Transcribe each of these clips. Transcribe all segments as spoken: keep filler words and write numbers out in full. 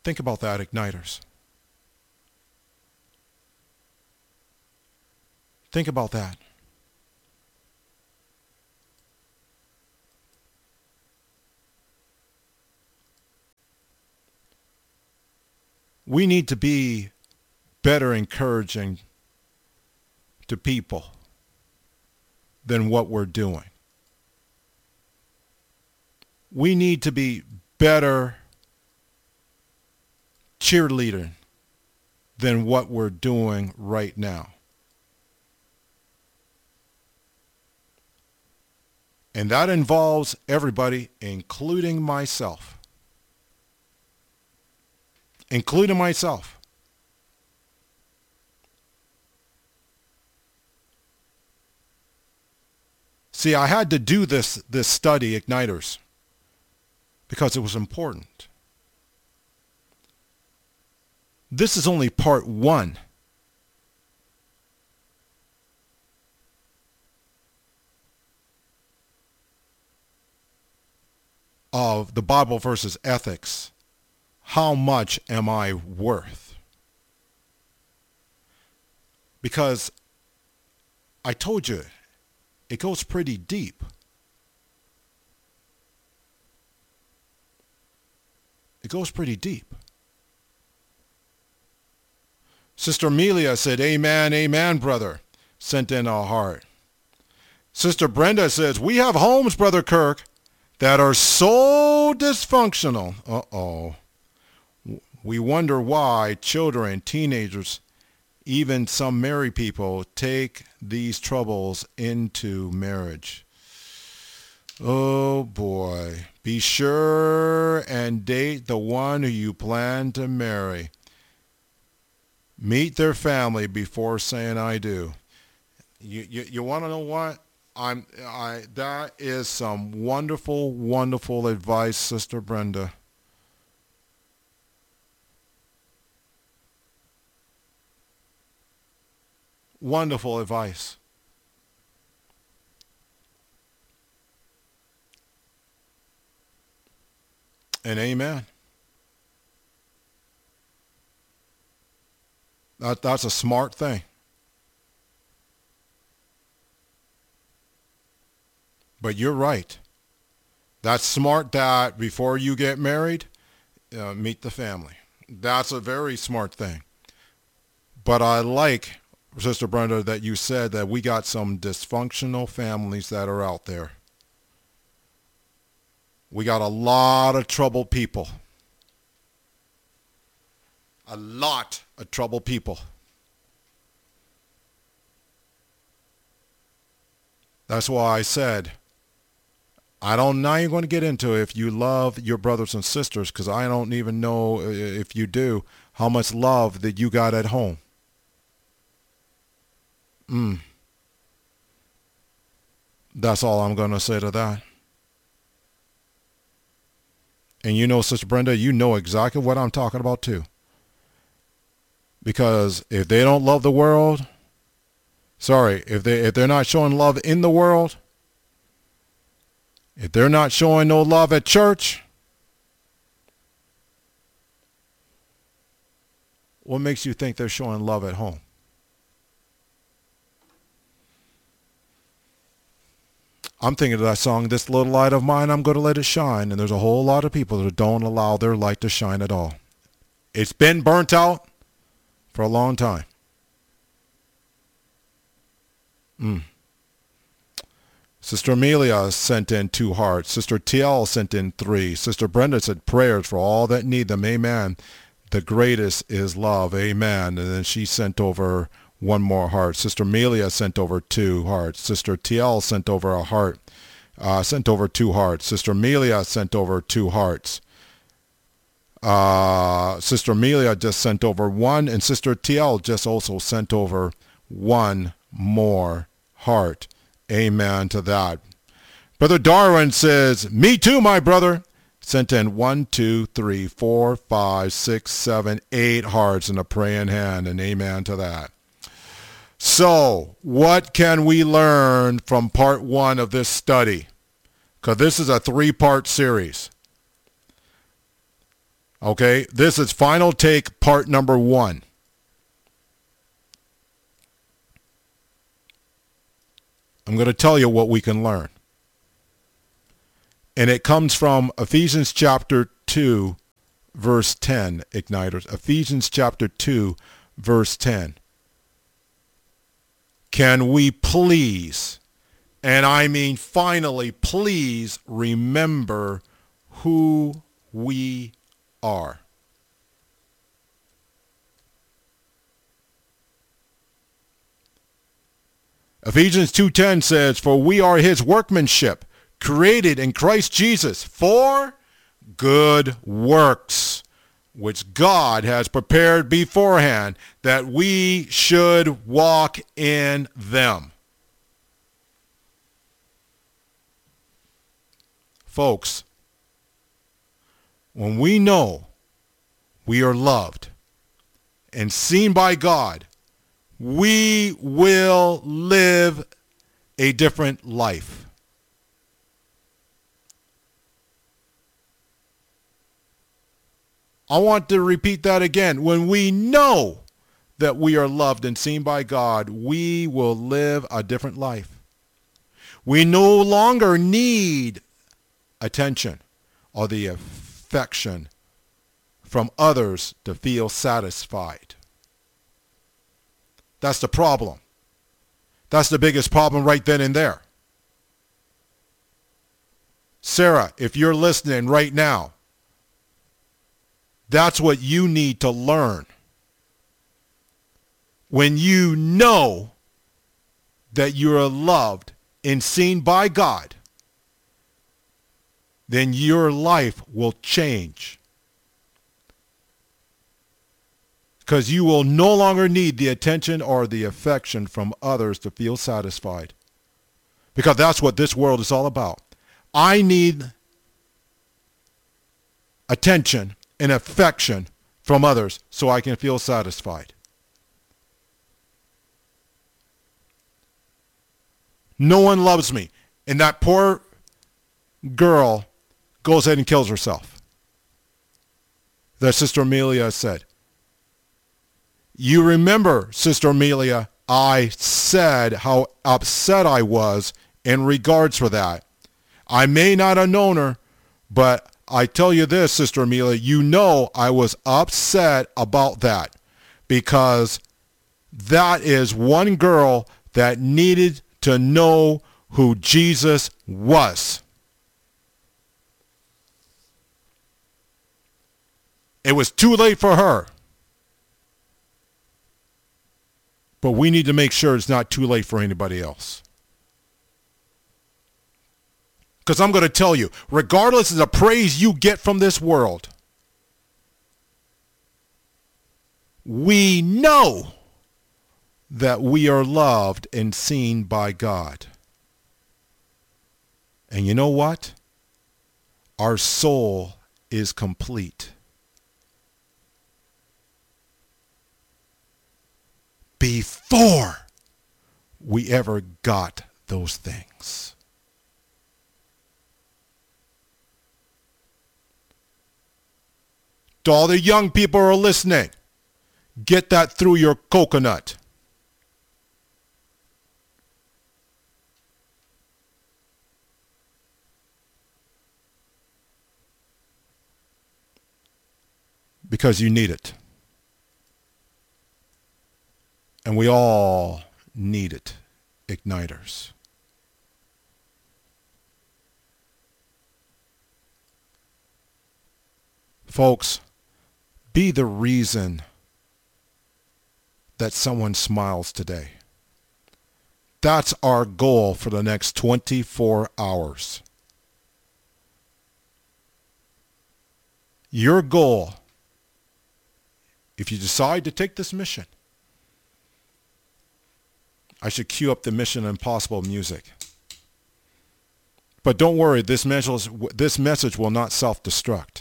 Think about that, igniters. Think about that. We need to be better encouraging to people than what we're doing. We need to be better cheerleading than what we're doing right now. And that involves everybody, including myself. Including myself. See, I had to do this, this study, Igniters, because it was important. This is only part one. Of the Bible versus ethics. How much am I worth? Because I told you, it goes pretty deep. It goes pretty deep. Sister Amelia said, amen, amen, brother. Sent in a heart. Sister Brenda says, we have homes, Brother Kirk, that are so dysfunctional. Uh-oh. We wonder why children, teenagers, even some married people take these troubles into marriage. Oh boy. Be sure and date the one who you plan to marry. Meet their family before saying I do. You you, you want to know what? I'm I that is some wonderful, wonderful advice, Sister Brenda. Wonderful advice. And amen. That, that's a smart thing. But you're right. That's smart that before you get married, uh, meet the family. That's a very smart thing. But I like, Sister Brenda, that you said that we got some dysfunctional families that are out there. We got a lot of troubled people. A lot of troubled people. That's why I said, I don't know you're going to get into if you love your brothers and sisters, because I don't even know if you do, how much love that you got at home. Mm. That's all I'm going to say to that. And you know, Sister Brenda, you know exactly what I'm talking about too. Because if they don't love the world, sorry, if they if they're not showing love in the world, if they're not showing no love at church, what makes you think they're showing love at home? I'm thinking of that song, This Little Light of Mine, I'm going to let it shine. And there's a whole lot of people that don't allow their light to shine at all. It's been burnt out for a long time. Mm. Sister Amelia sent in two hearts. Sister T L sent in three. Sister Brenda said prayers for all that need them. Amen. The greatest is love. Amen. And then she sent over one more heart. Sister Amelia sent over two hearts. Sister T L sent over a heart. Uh, sent over two hearts. Sister Amelia sent over two hearts. Uh, Sister Amelia just sent over one, and Sister T L just also sent over one more heart. Amen to that. Brother Darwin says, me too, my brother. Sent in one, two, three, four, five, six, seven, eight hearts in a praying hand, and amen to that. So, what can we learn from part one of this study? Because this is a three-part series. Okay, this is Final Take part number one. I'm going to tell you what we can learn. And it comes from Ephesians chapter two, verse ten, Igniters. Ephesians chapter two, verse ten. Can we please, and I mean finally, please remember who we are? Ephesians two ten says, "For we are his workmanship, created in Christ Jesus for good works, which God has prepared beforehand that we should walk in them." Folks, when we know we are loved and seen by God, we will live a different life. I want to repeat that again. When we know that we are loved and seen by God, we will live a different life. We no longer need attention or the affection from others to feel satisfied. That's the problem. That's the biggest problem right then and there. Sarah, if you're listening right now, that's what you need to learn. When you know that you are loved and seen by God, then your life will change. Because you will no longer need the attention or the affection from others to feel satisfied. Because that's what this world is all about. I need attention and affection from others so I can feel satisfied. No one loves me. And that poor girl goes ahead and kills herself. That Sister Amelia said. You remember, Sister Amelia, I said how upset I was in regards for that. I may not have known her, but I tell you this, Sister Amelia, you know I was upset about that because that is one girl that needed to know who Jesus was. It was too late for her. But we need to make sure it's not too late for anybody else. Because I'm going to tell you, regardless of the praise you get from this world, we know that we are loved and seen by God. And you know what? Our soul is complete. Before we ever got those things. To all the young people who are listening, get that through your coconut. Because you need it. And we all need it, Igniters. Folks, be the reason that someone smiles today. That's our goal for the next twenty-four hours. Your goal, if you decide to take this mission, I should cue up the Mission Impossible music. But don't worry, this message, this message will not self-destruct.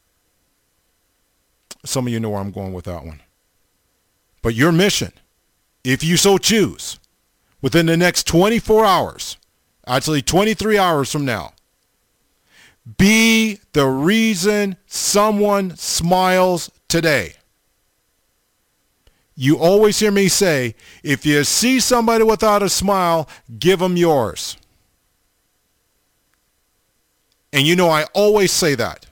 Some of you know where I'm going with that one. But your mission, if you so choose, within the next twenty-four hours, actually twenty-three hours from now, Be the reason someone smiles today. You always hear me say, if you see somebody without a smile, give them yours. And you know I always say that.